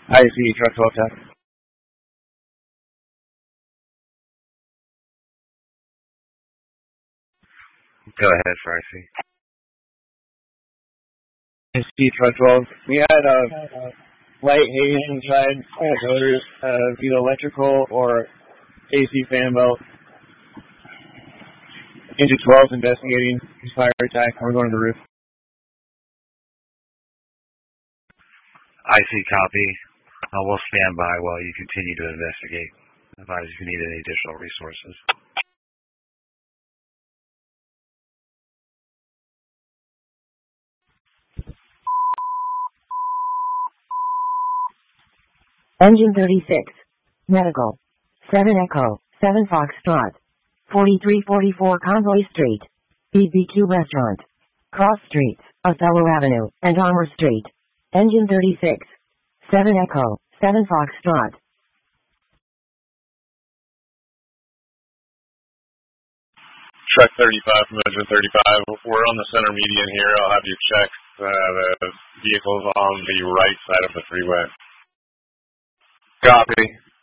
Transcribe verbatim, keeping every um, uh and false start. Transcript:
I see, truck twelve tech. Go ahead for I C. I see, truck twelve. We had a light haze inside the motors, uh, either electrical or A C fan belt. Engine twelve investigating his fire attack. We're going to the roof. I C copy. Uh, we'll stand by while you continue to investigate. Advise if you need any additional resources. Engine thirty-six. Medical. seven Echo. seven Foxtrot. forty-three forty-four Convoy Street. B B Q Restaurant. Cross Streets, Othello Avenue, and Armour Street. Engine thirty-six. seven Echo. seven Foxtrot. Truck thirty-five from Engine thirty-five. We're on the center median here. I'll have you check uh, the vehicles on the right side of the freeway. Copy.